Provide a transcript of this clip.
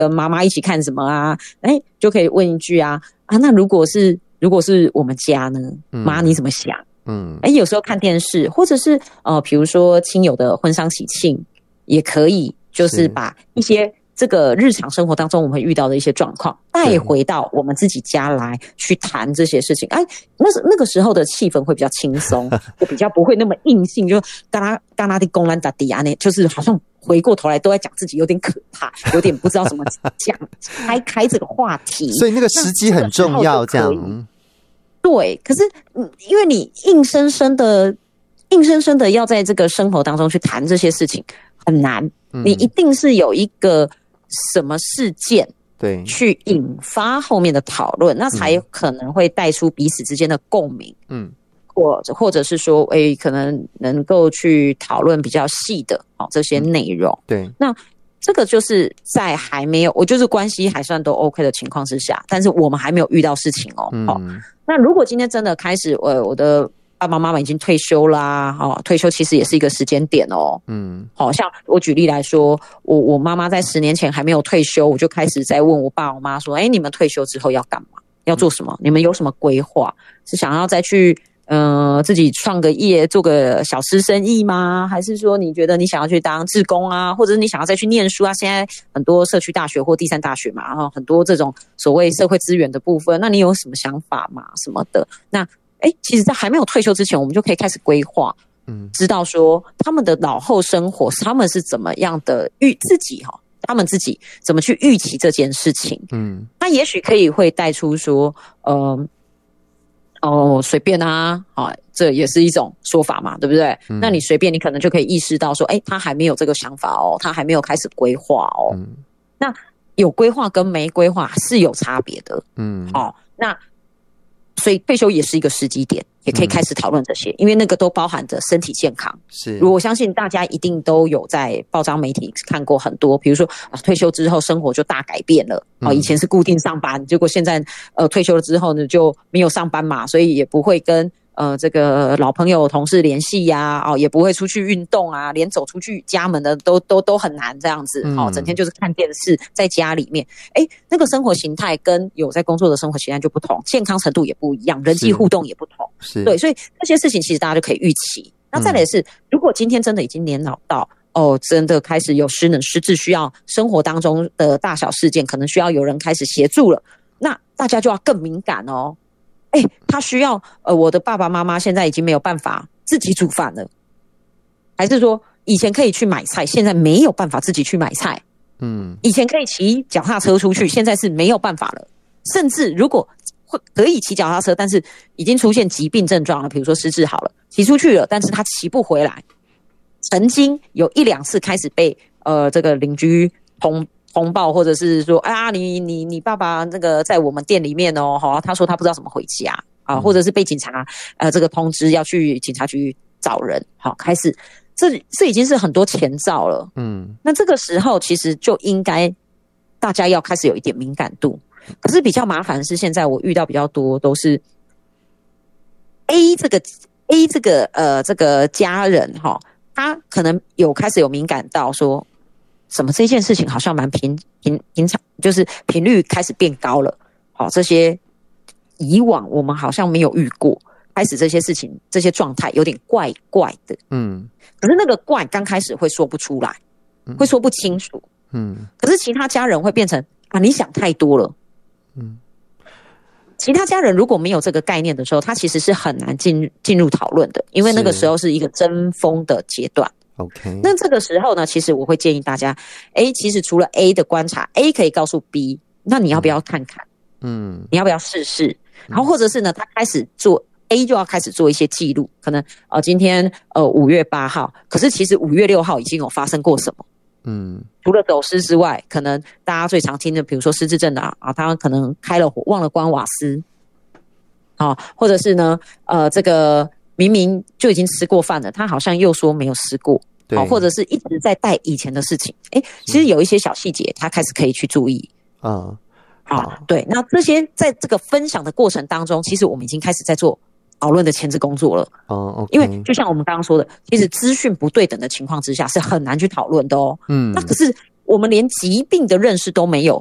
跟妈妈一起看什么啊？就可以问一句啊，那如果是我们家呢，妈你怎么想？有时候看电视，或者是比如说亲友的婚丧喜庆，也可以就是把一些这个日常生活当中我们会遇到的一些状况带回到我们自己家来去谈这些事情。那个时候的气氛会比较轻松，就比较不会那么硬性，就干啦的公兰打底啊，就是好像回过头来都在讲自己有点可怕，有点不知道怎么讲开这个话题。 所以那个时机很重要，这样。 对，可是因为你硬生生的要在这个生活当中去谈这些事情很难，你一定是有一个什么事件对去引发后面的讨论，那才有可能会带出彼此之间的共鸣，或者是说可能能够去讨论比较细的这些内容。对，那这个就是在还没有我就是关系还算都 OK 的情况之下，但是我们还没有遇到事情那如果今天真的开始我的爸爸妈妈已经退休啦，退休其实也是一个时间点像我举例来说，我妈妈在10年前还没有退休，我就开始在问我爸我妈说，你们退休之后要干嘛？要做什么？你们有什么规划？是想要再去自己创个业，做个小吃生意吗？还是说你觉得你想要去当志工啊，或者是你想要再去念书啊？现在很多社区大学或第三大学嘛，然后很多这种所谓社会资源的部分，那你有什么想法嘛？什么的？那其实在还没有退休之前，我们就可以开始规划，知道说他们的老后生活，他们是怎么样的他们自己怎么去预期这件事情。那也许可以会带出说，随便啊，这也是一种说法嘛，对不对？那你随便，你可能就可以意识到说，他还没有这个想法他还没有开始规划那有规划跟没规划是有差别的。那所以退休也是一个时机点，也可以开始讨论这些，因为那个都包含着身体健康。是，我相信大家一定都有在报章媒体看过很多，比如说退休之后生活就大改变了以前是固定上班，结果现在退休了之后呢就没有上班嘛，所以也不会跟这个老朋友同事联系呀，也不会出去运动啊，连走出去家门的都很难这样子，整天就是看电视在家里面，那个生活形态跟有在工作的生活形态就不同，健康程度也不一样，人际互动也不同，对，所以这些事情其实大家就可以预期。那再来是，如果今天真的已经年老到真的开始有失能失智，需要生活当中的大小事件可能需要有人开始协助了，那大家就要更敏感他需要我的爸爸妈妈现在已经没有办法自己煮饭了，还是说以前可以去买菜，现在没有办法自己去买菜？以前可以骑脚踏车出去，现在是没有办法了。甚至如果可以骑脚踏车，但是已经出现疾病症状了，比如说失智好了，骑出去了，但是他骑不回来。曾经有1-2次开始被这个邻居通报，或者是说你爸爸那个在我们店里面他说他不知道怎么回家或者是被警察这个通知要去警察局找人，开始这已经是很多前兆了。那这个时候其实就应该大家要开始有一点敏感度。可是比较麻烦的是，现在我遇到比较多都是 A 这个家人他可能开始有敏感到说，什么这件事情好像蛮平常，就是频率开始变高了。这些以往我们好像没有遇过，开始这些事情这些状态有点怪怪的。可是那个怪刚开始会说不出来，会说不清楚。可是其他家人会变成你想太多了。其他家人如果没有这个概念的时候，他其实是很难进入讨论的，因为那个时候是一个针锋的阶段。OK， 那这个时候呢，其实我会建议大家，其实除了 A 的观察 ，A 可以告诉 B， 那你要不要看看？你要不要试试？然后或者是呢，他开始做 A 就要开始做一些记录，可能今天5月8号，可是其实5月6号已经有发生过什么？除了走失之外，可能大家最常听的，比如说失智症的他可能开了火忘了关瓦斯，或者是呢这个明明就已经吃过饭了，他好像又说没有吃过，或者是一直在带以前的事情。其实有一些小细节他开始可以去注意对，那这些在这个分享的过程当中，其实我们已经开始在做讨论的前置工作了。Okay， 因为就像我们刚刚说的，其实资讯不对等的情况之下是很难去讨论的那可是我们连疾病的认识都没有，